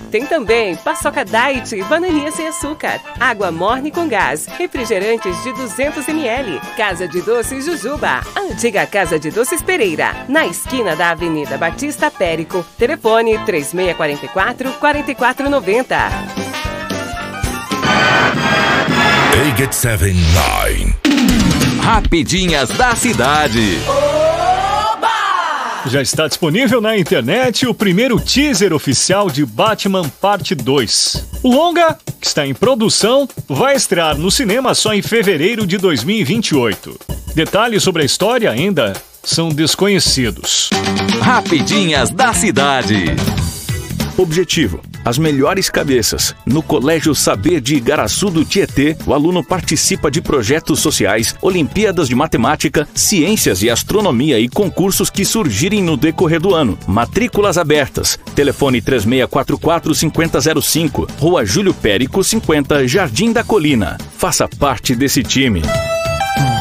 Tem também paçoca diet, bananinha sem açúcar, água morne com gás, refrigerantes de 200 ml. Casa de Doces Jujuba, a antiga Casa de Doces Pereira, na esquina da Avenida Batista Périco. Telefone 3644-4490. 879. Rapidinhas da cidade. Já está disponível na internet o primeiro teaser oficial de Batman Parte 2. O longa, que está em produção, vai estrear no cinema só em fevereiro de 2028. Detalhes sobre a história ainda são desconhecidos. Rapidinhas da cidade. Objetivo: as melhores cabeças. No Colégio Saber de Igaraçu do Tietê, o aluno participa de projetos sociais, Olimpíadas de Matemática, Ciências e Astronomia e concursos que surgirem no decorrer do ano. Matrículas abertas. Telefone 3644-5005, Rua Júlio Périco 50, Jardim da Colina. Faça parte desse time.